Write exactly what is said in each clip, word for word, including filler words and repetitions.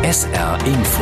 S R Info.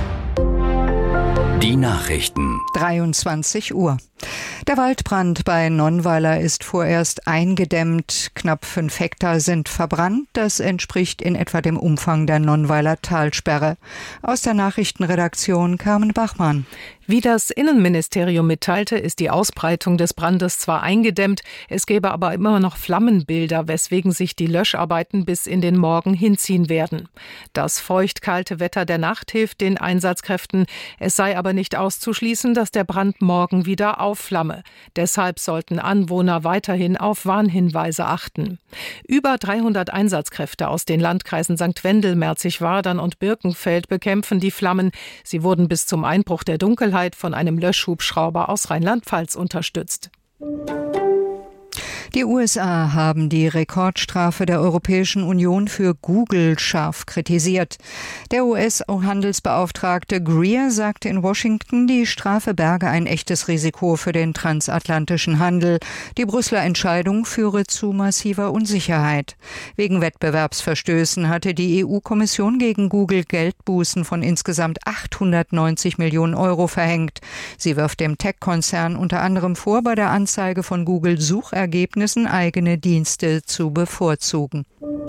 Die Nachrichten. dreiundzwanzig Uhr. Der Waldbrand bei Nonnweiler ist vorerst eingedämmt. Knapp fünf Hektar sind verbrannt. Das entspricht in etwa dem Umfang der Nonnweiler Talsperre. Aus der Nachrichtenredaktion Carmen Bachmann. Wie das Innenministerium mitteilte, ist die Ausbreitung des Brandes zwar eingedämmt, es gäbe aber immer noch Flammenbilder, weswegen sich die Löscharbeiten bis in den Morgen hinziehen werden. Das feucht-kalte Wetter der Nacht hilft den Einsatzkräften. Es sei aber nicht auszuschließen, dass der Brand morgen wieder aufflamme. Deshalb sollten Anwohner weiterhin auf Warnhinweise achten. Über dreihundert Einsatzkräfte aus den Landkreisen Sankt Wendel, Merzig-Wadern und Birkenfeld bekämpfen die Flammen. Sie wurden bis zum Einbruch der Dunkelheit von einem Löschhubschrauber aus Rheinland-Pfalz unterstützt. Die U S A haben die Rekordstrafe der Europäischen Union für Google scharf kritisiert. Der U S-Handelsbeauftragte Greer sagte in Washington, die Strafe berge ein echtes Risiko für den transatlantischen Handel. Die Brüsseler Entscheidung führe zu massiver Unsicherheit. Wegen Wettbewerbsverstößen hatte die E U-Kommission gegen Google Geldbußen von insgesamt achthundertneunzig Millionen Euro verhängt. Sie wirft dem Tech-Konzern unter anderem vor, bei der Anzeige von Google-Suchergebnissen eigene Dienste zu bevorzugen.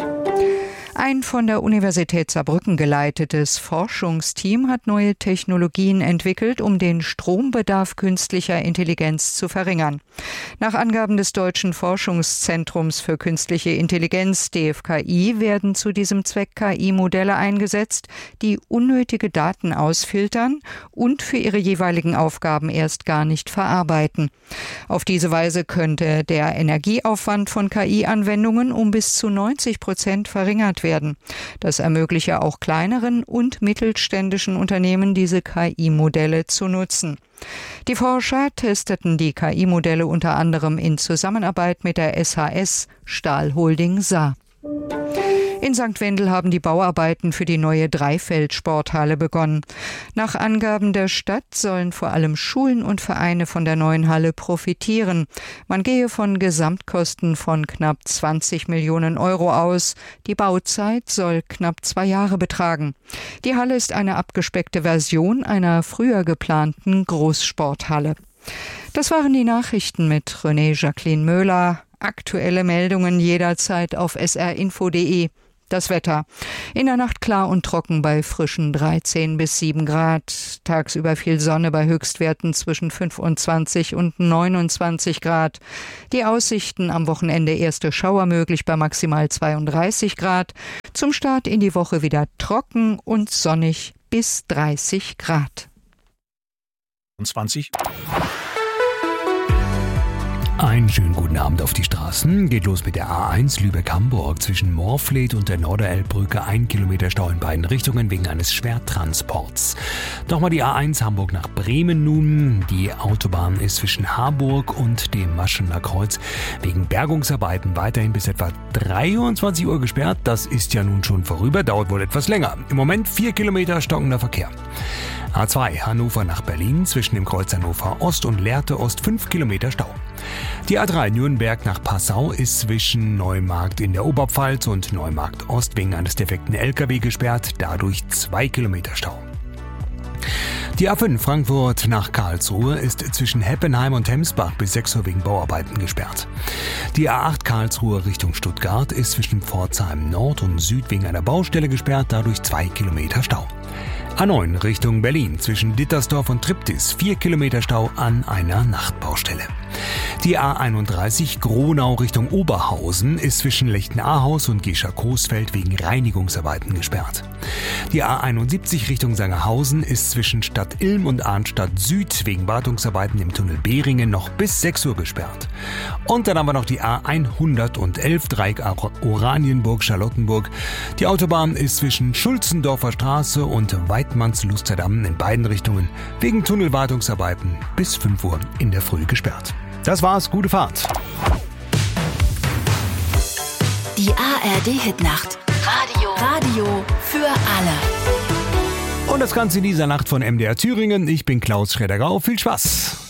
Ein von der Universität Saarbrücken geleitetes Forschungsteam hat neue Technologien entwickelt, um den Strombedarf künstlicher Intelligenz zu verringern. Nach Angaben des Deutschen Forschungszentrums für künstliche Intelligenz, D F K I, werden zu diesem Zweck K I-Modelle eingesetzt, die unnötige Daten ausfiltern und für ihre jeweiligen Aufgaben erst gar nicht verarbeiten. Auf diese Weise könnte der Energieaufwand von K I-Anwendungen um bis zu neunzig Prozent verringert werden. Das ermögliche auch kleineren und mittelständischen Unternehmen, diese K I-Modelle zu nutzen. Die Forscher testeten die K I-Modelle unter anderem in Zusammenarbeit mit der S H S Stahl Holding Saar. In Sankt Wendel haben die Bauarbeiten für die neue Dreifeld-Sporthalle begonnen. Nach Angaben der Stadt sollen vor allem Schulen und Vereine von der neuen Halle profitieren. Man gehe von Gesamtkosten von knapp zwanzig Millionen Euro aus. Die Bauzeit soll knapp zwei Jahre betragen. Die Halle ist eine abgespeckte Version einer früher geplanten Großsporthalle. Das waren die Nachrichten mit René Jacqueline Möhler. Aktuelle Meldungen jederzeit auf s r info punkt d e. Das Wetter. In der Nacht klar und trocken bei frischen dreizehn bis sieben Grad. Tagsüber viel Sonne bei Höchstwerten zwischen fünfundzwanzig und neunundzwanzig Grad. Die Aussichten am Wochenende erste Schauer möglich bei maximal zweiunddreißig Grad. Zum Start in die Woche wieder trocken und sonnig bis dreißig Grad. zwanzig Einen schönen guten Abend auf die Straßen. Geht los mit der A eins Lübeck-Hamburg zwischen Morfleet und der Norderelbbrücke. Ein Kilometer Stau in beiden Richtungen wegen eines Schwertransports. Nochmal die A eins Hamburg nach Bremen nun. Die Autobahn ist zwischen Harburg und dem Maschener Kreuz wegen Bergungsarbeiten weiterhin bis etwa dreiundzwanzig Uhr gesperrt. Das ist ja nun schon vorüber, dauert wohl etwas länger. Im Moment vier Kilometer stockender Verkehr. A zwei Hannover nach Berlin zwischen dem Kreuz Hannover Ost und Lehrte Ost fünf Kilometer Stau. Die A drei Nürnberg nach Passau ist zwischen Neumarkt in der Oberpfalz und Neumarkt Ost wegen eines defekten L K W gesperrt, dadurch zwei Kilometer Stau. Die A fünf Frankfurt nach Karlsruhe ist zwischen Heppenheim und Hemsbach bis sechs Uhr wegen Bauarbeiten gesperrt. Die A acht Karlsruhe Richtung Stuttgart ist zwischen Pforzheim Nord und Süd wegen einer Baustelle gesperrt, dadurch zwei Kilometer Stau. A neun Richtung Berlin zwischen Dittersdorf und Triptis, vier Kilometer Stau an einer Nachtbaustelle. Die A einunddreißig Gronau Richtung Oberhausen ist zwischen Lechten-Ahaus und Gescher-Coesfeld wegen Reinigungsarbeiten gesperrt. Die A einundsiebzig Richtung Sangerhausen ist zwischen Stadt Ilm und Arnstadt Süd wegen Wartungsarbeiten im Tunnel Behringen noch bis sechs Uhr gesperrt. Und dann haben wir noch die A hundertelf Dreieck Oranienburg-Charlottenburg. Die Autobahn ist zwischen Schulzendorfer Straße und Weidmanns-Lusterdamm in beiden Richtungen wegen Tunnelwartungsarbeiten bis fünf Uhr in der Früh gesperrt. Das war's, gute Fahrt. Die A R D-Hitnacht. Radio. Radio für alle. Und das Ganze in dieser Nacht von M D R Thüringen. Ich bin Klaus Schreddergau. Viel Spaß.